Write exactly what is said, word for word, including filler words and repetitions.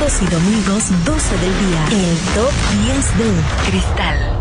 sábados y domingos, doce del día. El Top diez de Cristal.